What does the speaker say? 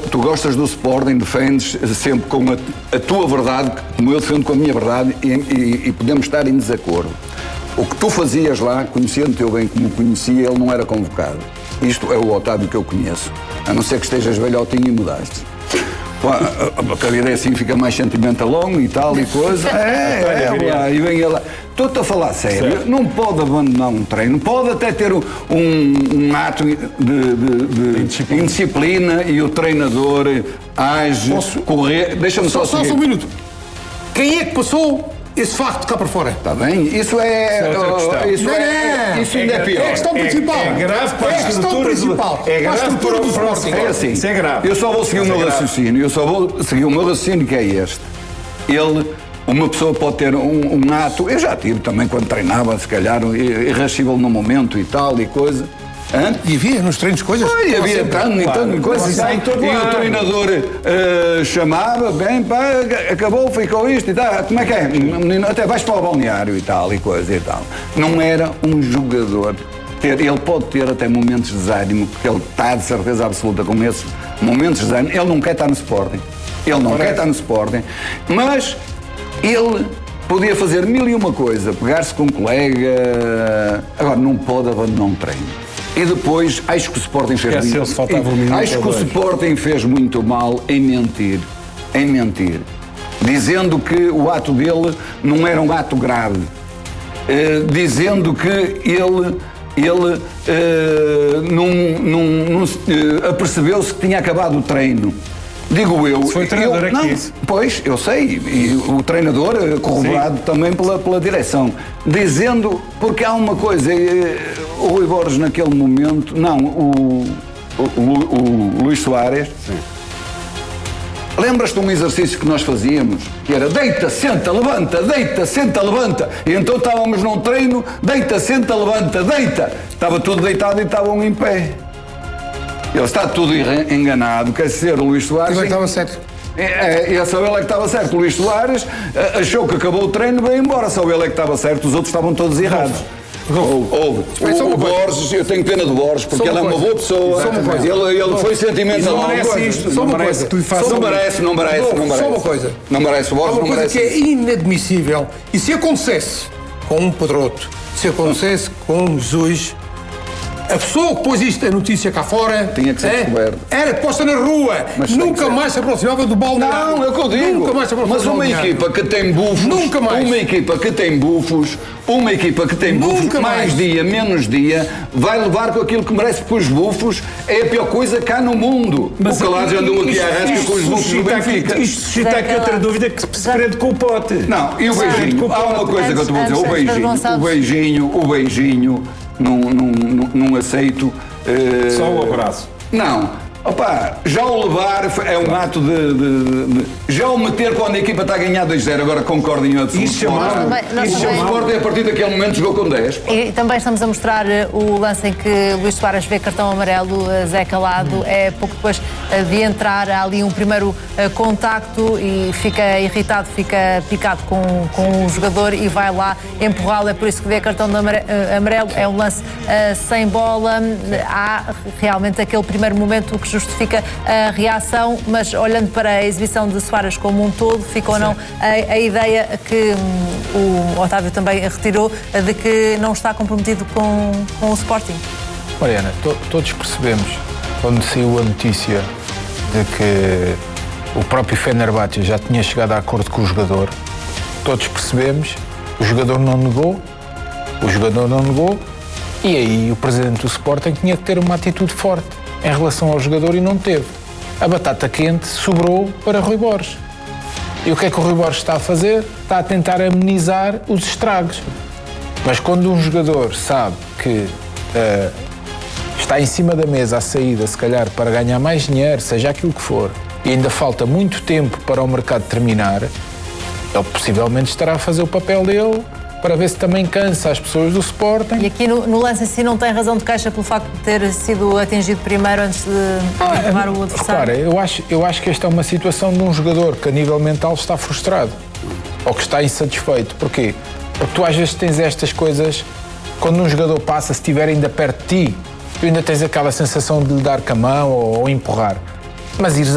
tu gostas do Sporting, defendes sempre com a tua verdade, como eu defendo com a minha verdade, e podemos estar em desacordo. O que tu fazias lá, conhecendo-te eu bem como o conhecia, ele não era convocado. Isto é o Otávio que eu conheço. A não ser que estejas velhotinho e mudaste. A vida é assim, fica mais sentimentalão e tal e coisa. E vem ele. Estou-te a falar sério. Certo. Não pode abandonar um treino. Pode até ter um ato de indisciplina e o treinador age, correr. Deixa-me só seguir. Só um minuto. Quem é que passou esse facto cá para fora? Está bem? Isso ainda é pior. É a questão principal. É grave para a estrutura do Sporting. É assim. Isso é grave. Eu só vou seguir o meu raciocínio. Que é este. Uma pessoa pode ter um ato, eu já tive também quando treinava, se calhar, irascível no momento e tal e coisa. E havia nos treinos coisas? Havia tanto coisas. E o treinador chamava, bem, pá, acabou, ficou isto e tal. Como é que é? Menino, até vais para o balneário e tal e coisa e tal. Não era um jogador. Ele pode ter até momentos de desânimo, porque ele está de certeza absoluta com esses momentos de desânimo. Ele não quer estar no Sporting. Mas ele podia fazer 1001 coisa, pegar-se com um colega. Agora, não pode abandonar um treino. E depois, acho que o Sporting fez muito mal em mentir. Dizendo que o ato dele não era um ato grave. Dizendo que ele apercebeu-se que tinha acabado o treino. Digo eu. Foi o treinador que disse. Pois, eu sei. E o treinador, corroborado também pela direção. Dizendo, porque há uma coisa, o Rui Borges naquele momento, o Luís Soares. Sim. Lembras-te de um exercício que nós fazíamos? Que era deita, senta, levanta, deita, senta, levanta. E então estávamos num treino, deita, senta, levanta, deita. Estava tudo deitado e estavam em pé. Ele está tudo enganado, quer dizer, o Luís Soares... Ele estava certo. Só ele é que estava certo. O Luís Soares achou que acabou o treino e veio embora. Só ele é que estava certo, os outros estavam todos errados. O Borges, eu tenho pena do Borges, porque ele é uma boa pessoa. Ele foi sentimental. Não merece isto. Só uma coisa. Não merece. Só uma coisa. Não merece, o Borges não merece. Há uma coisa que é inadmissível. E se acontecesse com um Pedroto, se acontecesse com Jesus... A pessoa que pôs isto, a notícia cá fora, tinha que ser descoberto. Era posta na rua, nunca mais se aproximava do balneário. Não, é o que eu digo. Nunca mais se aproximava do balneário. Mas uma equipa que tem bufos, nunca mais. Uma equipa que tem bufos, mais dia, menos dia, vai levar com aquilo que merece, porque os bufos é a pior coisa cá no mundo. Mas o Calado andou aqui à rasca com os bufos do Benfica. Isto suscita aqui outra dúvida que se prende com o pote. Não, e o beijinho? Há uma coisa que eu te vou dizer, o beijinho, não aceito. Só o abraço. Não. Opa, já o levar é um ato de já o meter quando a equipa está a ganhar 2-0, agora concordo em outro. Isso chamar. O Sporting a partir daquele momento jogou com 10. E também estamos a mostrar o lance em que Luís Soares vê cartão amarelo, Zé Calado, é pouco depois de entrar, há ali um primeiro contacto e fica irritado, fica picado com o jogador e vai lá empurrá-lo, é por isso que vê cartão amarelo, é um lance sem bola, há realmente aquele primeiro momento que justifica a reação, mas olhando para a exibição de Soares como um todo, fica ou não a ideia que o Otávio também retirou de que não está comprometido com o Sporting? Mariana, todos percebemos, quando saiu a notícia de que o próprio Fenerbahçe já tinha chegado a acordo com o jogador, todos percebemos, o jogador não negou, e aí o presidente do Sporting tinha que ter uma atitude forte em relação ao jogador e não teve. A batata quente sobrou para Rui Borges. E o que é que o Rui Borges está a fazer? Está a tentar amenizar os estragos. Mas quando um jogador sabe que está em cima da mesa à saída, se calhar para ganhar mais dinheiro, seja aquilo que for, e ainda falta muito tempo para o mercado terminar, ele possivelmente estará a fazer o papel dele para ver se também cansa as pessoas do Sporting. E aqui no lance em si não tem razão de queixa pelo facto de ter sido atingido primeiro antes de levar o adversário? Repara, eu acho que esta é uma situação de um jogador que a nível mental está frustrado ou que está insatisfeito. Porquê? Porque tu às vezes tens estas coisas, quando um jogador passa, se estiver ainda perto de ti, tu ainda tens aquela sensação de lhe dar com a mão ou empurrar. Mas ires